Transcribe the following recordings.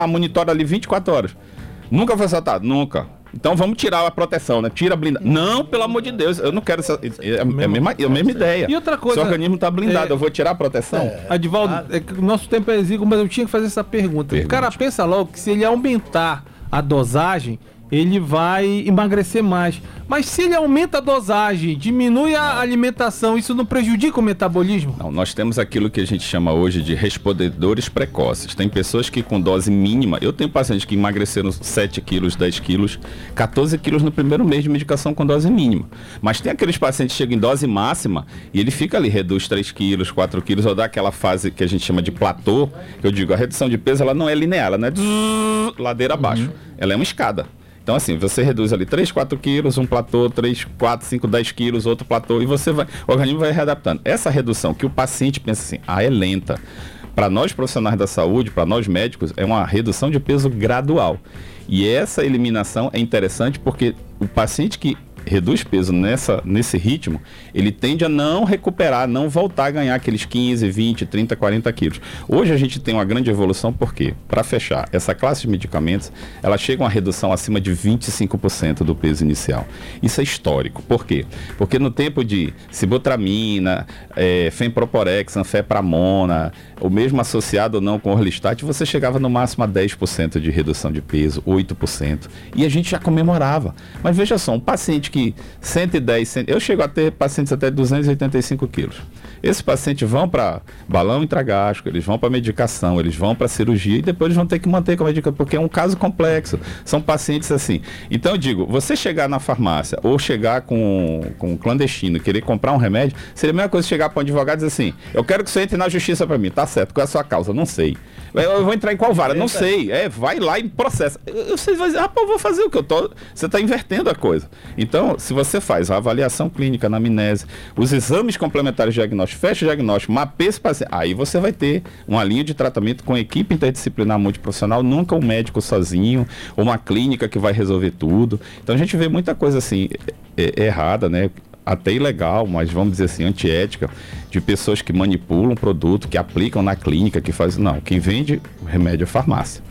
monitora ali 24 horas. Nunca foi assaltado? Nunca. Então vamos tirar a proteção, né? Tira a blindagem. Não, pelo amor de Deus, eu não quero essa. É a mesma ideia. E outra coisa. Se o organismo está blindado, eu vou tirar a proteção? Adivaldo, o nosso tempo é exíguo, mas eu tinha que fazer essa pergunta. O cara pensa logo que se ele aumentar a dosagem, ele vai emagrecer mais. Mas se ele aumenta a dosagem, diminui a alimentação, isso não prejudica o metabolismo? Não, nós temos aquilo que a gente chama hoje de respondedores precoces. Tem pessoas que com dose mínima, eu tenho pacientes que emagreceram 7 quilos, 10 quilos, 14 quilos no primeiro mês de medicação com dose mínima. Mas tem aqueles pacientes que chegam em dose máxima e ele fica ali, reduz 3 quilos, 4 quilos, ou dá aquela fase que a gente chama de platô, que eu digo, a redução de peso ela não é linear, ela não é ladeira abaixo, ela é uma escada. Então, assim, você reduz ali 3, 4 quilos, um platô, 3, 4, 5, 10 quilos, outro platô, e o organismo vai readaptando. Essa redução que o paciente pensa assim, é lenta. Para nós profissionais da saúde, para nós médicos, é uma redução de peso gradual. E essa eliminação é interessante porque o paciente que reduz peso nesse ritmo, ele tende a não recuperar, não voltar a ganhar aqueles 15, 20, 30, 40 quilos. Hoje a gente tem uma grande evolução, porque, para fechar, essa classe de medicamentos, ela chega a uma redução acima de 25% do peso inicial. Isso é histórico. Por quê? Porque no tempo de sibutramina, femproporex, anfepramona, ou mesmo associado ou não com orlistat, você chegava no máximo a 10% de redução de peso, 8%. E a gente já comemorava. Mas veja só, um paciente que 110, eu chego a ter pacientes até 285 quilos. Esses pacientes vão para balão intragástrico, eles vão para medicação, eles vão para cirurgia e depois eles vão ter que manter com a medicação, porque é um caso complexo. São pacientes assim. Então eu digo, você chegar na farmácia ou chegar com um clandestino e querer comprar um remédio, seria a mesma coisa chegar para um advogado e dizer assim, eu quero que você entre na justiça para mim. Tá certo, qual é a sua causa? Não sei. Eu vou entrar em qual vara? Não sei. Vai lá e processa. Você vai dizer, rapaz, eu vou fazer o que eu tô. Você está invertendo a coisa. Então, se você faz a avaliação clínica, anamnese, os exames complementares de diagnóstico, fecha o diagnóstico, mapeia esse paciente, aí você vai ter uma linha de tratamento com equipe interdisciplinar multiprofissional, nunca um médico sozinho, ou uma clínica que vai resolver tudo. Então a gente vê muita coisa assim, errada, né? Até ilegal, mas vamos dizer assim, antiética, de pessoas que manipulam produto, que aplicam na clínica, que fazem... Não, quem vende remédio é farmácia.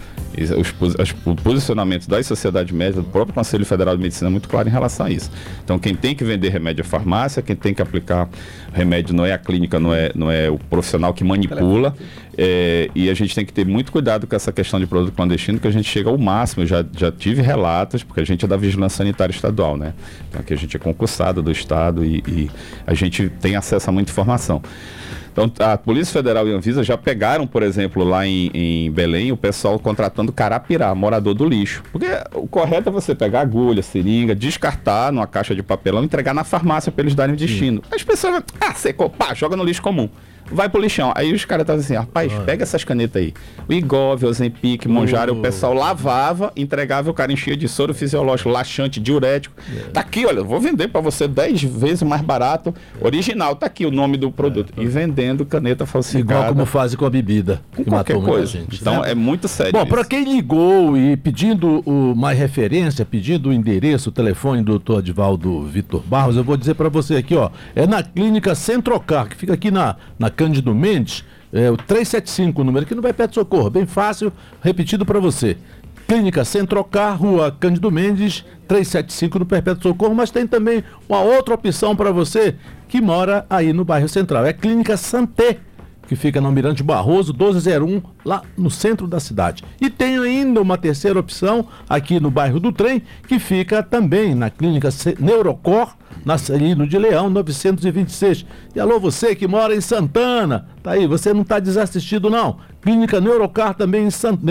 O posicionamento das sociedades médicas, do próprio Conselho Federal de Medicina é muito claro em relação a isso. Então, quem tem que vender remédio é farmácia, quem tem que aplicar remédio não é a clínica, não é o profissional que manipula. E a gente tem que ter muito cuidado com essa questão de produto clandestino, que a gente chega ao máximo. Eu já tive relatos, porque a gente é da Vigilância Sanitária Estadual, né? Então, aqui a gente é concursado do Estado e a gente tem acesso a muita informação. Então, a Polícia Federal e a Anvisa já pegaram, por exemplo, lá em Belém, o pessoal contratando carapirá, morador do lixo. Porque o correto é você pegar agulha, seringa, descartar numa caixa de papelão e entregar na farmácia para eles darem destino. As pessoas, secou, joga no lixo comum. Vai pro lixão. Aí os caras estavam assim, rapaz, pega essas canetas aí. O Igov, o Ozempic, Monjaro, o pessoal lavava, entregava, o cara enchia de soro fisiológico, laxante, diurético. Tá aqui, olha, vou vender para você 10 vezes mais barato, original, tá aqui o nome do produto. E vendendo caneta falsificada. Igual como fazem com a bebida. Com qualquer coisa. Gente, então é muito sério. Bom, para quem ligou e pedindo mais referência, pedindo o endereço, o telefone do Dr. Adivaldo Vitor Barros, eu vou dizer para você aqui, ó, é na Clínica Centrocar, que fica aqui na Cândido Mendes, o 375, o número que não vai perto do Socorro, bem fácil, repetido para você. Clínica Centrocar, Rua Cândido Mendes, 375 no Perpétuo Socorro, mas tem também uma outra opção para você que mora aí no bairro Central. É Clínica Santé, que fica no Almirante Barroso, 1201, lá no centro da cidade. E tem ainda uma terceira opção aqui no bairro do Trem, que fica também na Clínica Neurocor, na Celino de Leão, 926. E alô, você que mora em Santana, tá aí, você não está desassistido não. Clínica Neurocor também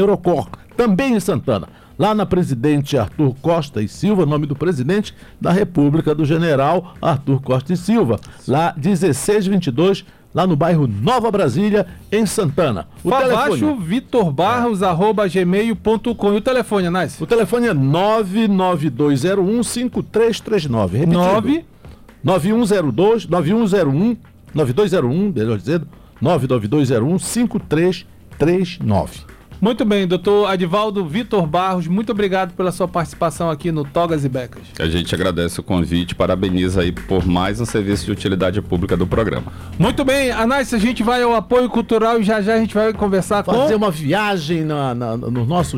em Santana. Lá na Presidente Arthur Costa e Silva, nome do presidente da República, do General Arthur Costa e Silva. Lá, 1622, lá no bairro Nova Brasília, em Santana. O telefone vitorbarros@gmail.com. E o telefone, Anais? O telefone é 99201-5339. Repetido. 9201, melhor dizendo, 99201-5339. Muito bem, doutor Adivaldo Vitor Barros, muito obrigado pela sua participação aqui no Togas e Becas. A gente agradece o convite, parabeniza aí por mais um serviço de utilidade pública do programa. Muito bem, Anais, a gente vai ao apoio cultural e já a gente vai conversar Fazer uma viagem no nosso